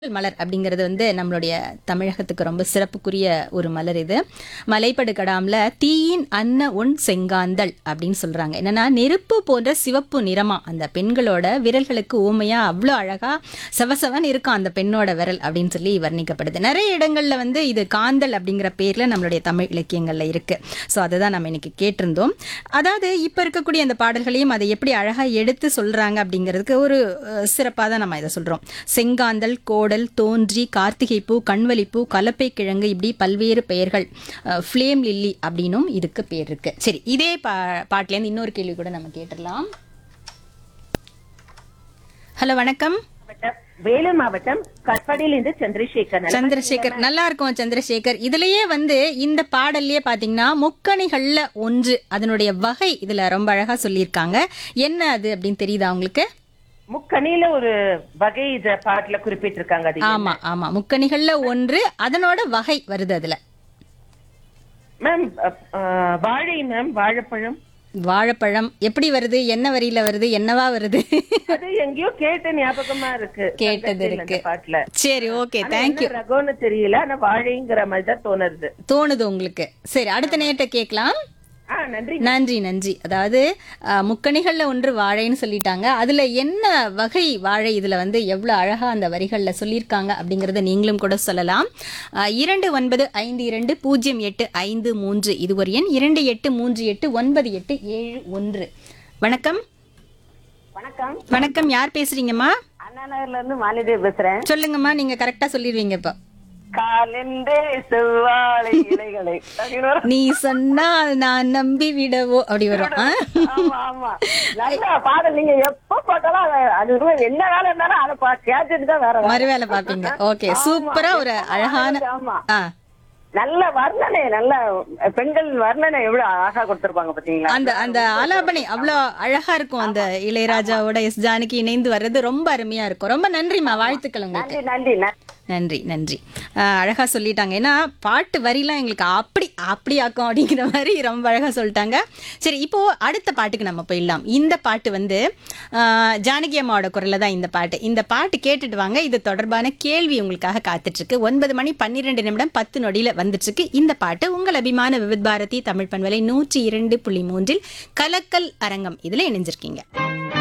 மலர் அப்படிங்கிறது வந்து நம்மளுடைய தமிழகத்துக்கு ரொம்ப சிறப்புக்குரிய ஒரு மலர் இது. மலைப்படு கடாம்ல தீயின் அன்ன உன் செங்காந்தள் அப்படின்னு சொல்றாங்க. என்னன்னா நெருப்பு போன்ற சிவப்பு நிறமா அந்த பெண்களோட விரல்களுக்கு ஊமையா அவ்வளோ அழகா சவசவன் இருக்கும் அந்த பெண்ணோட விரல் அப்படின்னு சொல்லி வர்ணிக்கப்படுது. நிறைய இடங்கள்ல வந்து இது காந்தல் அப்படிங்கிற பேர்ல நம்மளுடைய தமிழ் இலக்கியங்கள்ல இருக்கு. ஸோ அதை தான் நம்ம இன்னைக்கு கேட்டிருந்தோம். அதாவது இப்ப இருக்கக்கூடிய அந்த பாடல்களையும் அதை எப்படி அழகா எடுத்து சொல்றாங்க அப்படிங்கிறதுக்கு ஒரு சிறப்பாக தான் நம்ம இதை சொல்றோம். செங்காந்தல், கோடல், தோன்றி, கார்த்திகைப்பூ, கண்வலிப்பூ, கலப்பை கிழங்கு, இப்படி பல்வேறு பெயர்கள். ஃப்ளேம் லில்லி அப்படின்னும் இதுக்கு பேர் இருக்கு. சரி, இதே பாட்டிலேருந்து இன்னொரு கேள்வி கூட நம்ம கேட்டுடலாம். ஹலோ, வணக்கம். வேலூர் மாவட்டம் கட்பாடியிலிருந்து சந்திரசேகர். நல்லா இருக்கும் சந்திரசேகர். இதுலயே வந்து இந்த பாடல்லயே பாத்தீங்கன்னா முக்கணிகள்ல ஒன்று, அதனுடைய வகை இதுல ரொம்ப அழகா சொல்லியிருக்காங்க. என்ன அது அப்படின்னு தெரியுதா உங்களுக்கு? முக்கணியில ஒரு வகை இந்த பாட்டுல குறிப்பிட்டிருக்காங்க. அது ஆமா ஆமா, முக்கணிகள்ல ஒன்று, அதனோட வகை வருது அதுல. மேம் வாழை மேம், வாழைப்பழம். வாழைப்பழம் எப்படி வருது? என்ன வரியில வருது? என்னவா வருது? அது எங்கேயோ கேட்ட ஞாபகமா இருக்கு, கேட்டது இருக்கு பாட்டுல. சரி, ஓகே, தேங்க்யூ. ரகோன்னு தெரியல, ஆனா வாழைங்கிற மாதிரி தான் தோணுது உங்களுக்கு. சரி, அடுத்த நேரத்தை கேட்கலாம். நன்றி நன்றி நன்றி. அதாவது முக்கணிகள்ல ஒன்று வாழைன்னு சொல்லிட்டாங்க. அதுல என்ன வகை வாழை இதுல வந்து எவ்வளவு அழகா அந்த வரிகள்ல சொல்லியிருக்காங்க அப்படிங்கறத நீங்களும் கூட சொல்லலாம். 29520853 இது ஒரு எண். 28389891. வணக்கம். வணக்கம். வணக்கம், யார் பேசுறீங்கம்மா? அண்ணா நகர்ல இருந்து மாலிதேவி பேசுறேன். சொல்லுங்கம்மா, நீங்க கரெக்டா சொல்லிடுவீங்க. இப்போ காலென்றே செவ்வாழை இலைகளை நீ சொன்னால் நான் நம்பி விடவோ அப்படி வரும். ஆமா ஆமா, நல்ல பாடல். நீங்க எப்ப போட்டாலும் அது என்ன வேலை இருந்தாலும் அதை கேட்டுட்டு தான் வேற மறு வேலை பாப்பீங்க. ஓகே, சூப்பரா ஒரு அழகான. ஆமா, நல்ல வர்ணனை, நல்ல பெண்கள் வர்ணனை எவ்வளவு அழகா கொடுத்திருப்பாங்க பாத்தீங்களா? அந்த அந்த ஆலாபனை அவ்வளவு அழகா இருக்கும். அந்த இளையராஜாவோட எஸ் ஜானகி இணைந்து வர்றது ரொம்ப அருமையா இருக்கும். ரொம்ப நன்றிமா, வாழ்த்துக்கள் உங்களுக்கு. நன்றி நன்றி நன்றி. அழகா சொல்லிட்டாங்க. ஏன்னா பாட்டு வரிலாம் எங்களுக்கு அப்படி ஆக்கும் அப்படிங்கிற மாதிரி ரொம்ப அழகா சொல்லிட்டாங்க. சரி, இப்போ அடுத்த பாட்டுக்கு நம்ம போயிடலாம். இந்த பாட்டு வந்து ஜானகி அம்மாவோட குரல்ல தான் இந்த பாட்டு. இந்த பாட்டு கேட்டுட்டு வாங்க. இது தொடர்பான கேள்வி உங்களுக்காக காத்துட்டு இருக்கு. 9:12 வந்துட்டு இருக்கு. இந்த பாட்டு உங்கள் அபிமான விவித் பாரதி தமிழ் பண்பலை 102.3 கலக்கல் அரங்கம் இதுல இணைஞ்சிருக்கீங்க.